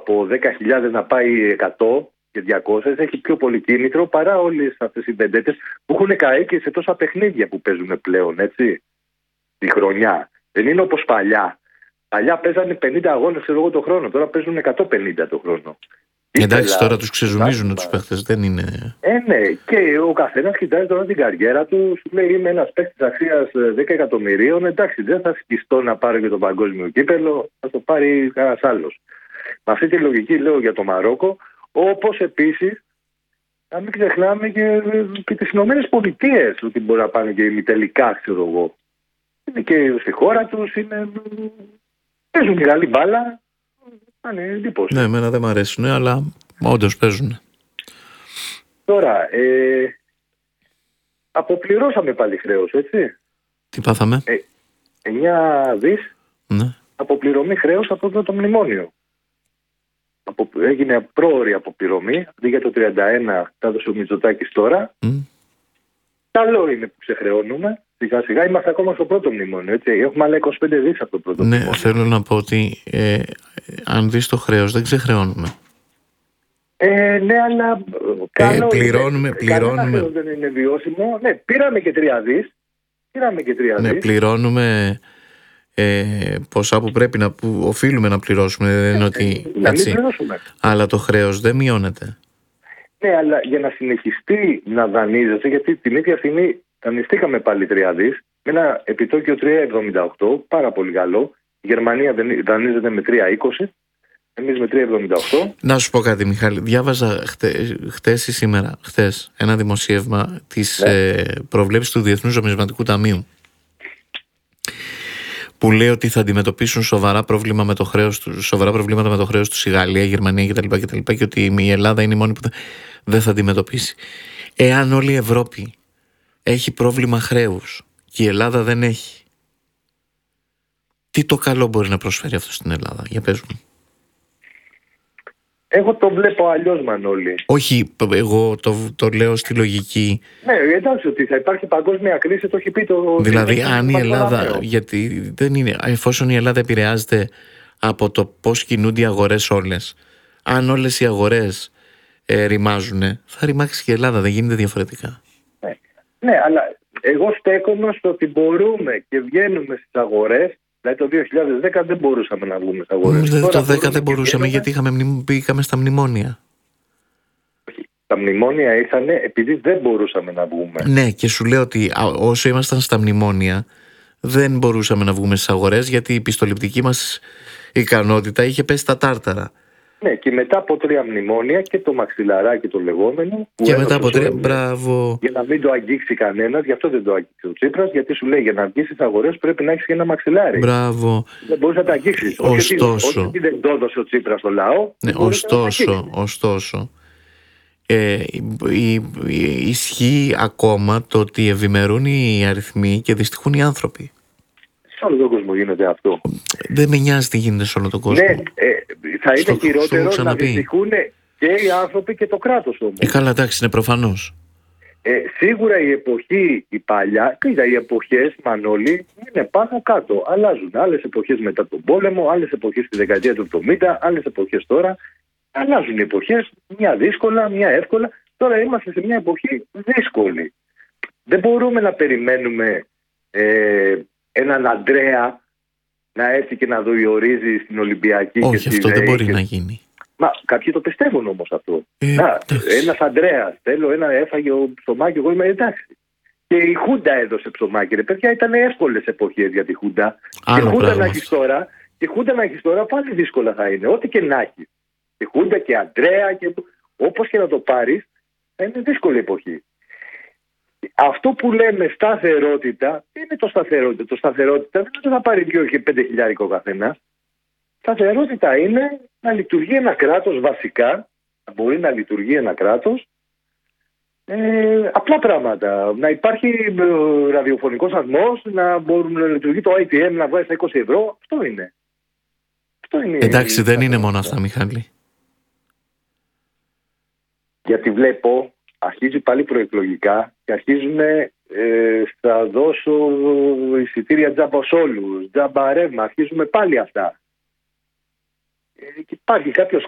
από 10.000 να πάει 100 και 200, έχει πιο πολύ κίνητρο παρά όλες αυτές οι βεντέτες που έχουν καεί και σε τόσα παιχνίδια που παίζουν πλέον, έτσι, τη χρονιά. Δεν είναι όπως παλιά. Παλιά παίζανε 50 αγώνες το χρόνο, τώρα παίζουν 150 το χρόνο. Εντάξει, τώρα τους ξεζουμίζουν τους παίχτες, δεν είναι. Ναι, και ο καθένας κοιτάζει τώρα την καριέρα του. Σου λέει: είμαι ένας παίκτης αξίας 10 εκατομμυρίων. Εντάξει, δεν θα σκιστώ να πάρω και το παγκόσμιο κύπελο, θα το πάρει κανένας άλλος. Με αυτή τη λογική λέω για το Μαρόκο, όπως επίσης να μην ξεχνάμε και τις Ηνωμένες Πολιτείες, ότι μπορεί να πάνε και ημιτελικά, ξέρω εγώ. Είναι και στη χώρα τους, παίζουν μεγάλη μπάλα. Είναι εντύπωση. Ναι, εμένα δεν μ' αρέσουν, αλλά όντως παίζουν. Τώρα, αποπληρώσαμε πάλι χρέος, έτσι. Τι πάθαμε? 9 δις αποπληρωμή χρέος από το μνημόνιο. Έγινε πρόωρη αποπληρωμή, αντί για το 31 θα έδωσε ο Μητσοτάκης τώρα. Καλό είναι που ξεχρεώνουμε. Σιγά σιγά είμαστε ακόμα στο πρώτο μνημόνιο, έτσι. Έχουμε άλλα 25 δις από το πρώτο μνημόνιο. Θέλω να πω ότι αν δεις το χρέος δεν ξεχρεώνουμε. Ναι, αλλά καλό πληρώνουμε. Δεν είναι βιώσιμο. Ναι, πήραμε και 3 δις. Ναι, πληρώνουμε ποσά που οφείλουμε να πληρώσουμε. Δεν είναι ότι έτσι. Αλλά το χρέος δεν μειώνεται. Ναι, αλλά για να συνεχιστεί να δανείζεσαι, γιατί την ίδια στιγμή δανειστήκαμε πάλι 3 δις, με ένα επιτόκιο 3,78, πάρα πολύ καλό. Η Γερμανία δανείζεται με 3,20, εμείς με 3,78. Να σου πω κάτι, Μιχάλη. Διάβαζα χτες ένα δημοσίευμα της προβλέψης του Διεθνούς Νομισματικού Ταμείου, που λέει ότι θα αντιμετωπίσουν σοβαρά προβλήματα με το χρέος τους η Γαλλία, η Γερμανία κτλ. Και ότι η Ελλάδα είναι η μόνη που δεν θα αντιμετωπίσει. Εάν όλη η Ευρώπη έχει πρόβλημα χρέους και η Ελλάδα δεν έχει, τι το καλό μπορεί να προσφέρει αυτό στην Ελλάδα? Για πες μου. Εγώ το βλέπω αλλιώς, Μανώλη. Όχι, εγώ το λέω στη λογική. Ναι, εντάξει, ότι θα υπάρχει παγκόσμια κρίση, το έχει πει το. Δηλαδή, αν η Ελλάδα. Γιατί δεν είναι. Εφόσον η Ελλάδα επηρεάζεται από το πώς κινούνται οι αγορές όλες, αν όλες οι αγορές ρημάζουν, θα ρημάξει και η Ελλάδα. Δεν γίνεται διαφορετικά. Ναι, αλλά εγώ στέκομαι στο ότι μπορούμε και βγαίνουμε στις αγορές. Δηλαδή το 2010 δεν μπορούσαμε να βγούμε στις αγορές. Το 2010 δεν μπορούσαμε γιατί μπήκαμε στα μνημόνια. Τα μνημόνια ήρθαν επειδή δεν μπορούσαμε να βγούμε. Ναι, και σου λέω ότι όσο ήμασταν στα μνημόνια δεν μπορούσαμε να βγούμε στις αγορές, γιατί η πιστοληπτική μας ικανότητα είχε πέσει στα τάρταρα. Ναι, και μετά από 3 μνημόνια και το μαξιλαράκι το λεγόμενο. Και μετά από 3, μπράβο. Για να μην το αγγίξει κανένας, γι' αυτό δεν το αγγίξει ο Τσίπρας, γιατί σου λέει για να βγει στις αγορές πρέπει να έχεις και ένα μαξιλάρι. Μπράβο. Δεν μπορείς να το αγγίξεις. Ωστόσο. Όχι δεν το έδωσε ο Τσίπρας στο λαό. Ναι, ωστόσο. Ισχύει ακόμα το ότι ευημερούν οι αριθμοί και δυστυχούν οι άνθρωποι. Σε όλο τον κόσμο γίνεται αυτό. Δεν με νοιάζει τι γίνεται σε όλο τον κόσμο. Ναι, θα είναι χειρότερο να δυστυχούν και οι άνθρωποι και το κράτος όμως. Καλά, εντάξει, είναι προφανώς. Σίγουρα η εποχή, η παλιά, οι εποχές, Μανώλη, είναι πάνω κάτω. Αλλάζουν. Άλλες εποχές μετά τον πόλεμο, άλλες εποχές στη δεκαετία του 70, άλλες εποχές τώρα. Αλλάζουν οι εποχές, μια δύσκολα, μια εύκολα. Τώρα είμαστε σε μια εποχή δύσκολη. Δεν μπορούμε να περιμένουμε έναν Αντρέα να έρθει και να διορίζει στην Ολυμπιακή. Όχι, και αυτό δεν μπορεί να γίνει. Μα κάποιοι το πιστεύουν όμως αυτό. Ένας Αντρέας, έφαγε ο ψωμάκι, εγώ είμαι εντάξει. Και η Χούντα έδωσε ψωμάκι. Ρε παιδιά, ήταν εύκολες εποχές για τη Χούντα. Και Χούντα να έχεις τώρα, πάλι δύσκολα θα είναι. Ό,τι και να έχει. Η Χούντα και Αντρέα, και όπως και να το πάρεις, θα είναι δύσκολη εποχή. Αυτό που λέμε σταθερότητα, τι είναι το σταθερότητα? Το σταθερότητα δεν είναι ότι θα πάρει 2 και 5 χιλιάρικο καθένα. Σταθερότητα είναι να λειτουργεί ένα κράτος βασικά, να μπορεί να λειτουργεί ένα κράτος, απλά πράγματα. Να υπάρχει ραδιοφωνικός σταθμός, να μπορεί να λειτουργεί το ATM, να βγάζει στα 20 ευρώ. Αυτό είναι. Εντάξει, δεν είναι μόνο αυτά, Μιχάλη. Γιατί βλέπω, αρχίζει πάλι προεκλογικά και αρχίζουν θα δώσω εισιτήρια τζάμπα σε όλους, τζάμπα ρεύμα, αρχίζουμε πάλι αυτά. Και υπάρχει κάποιος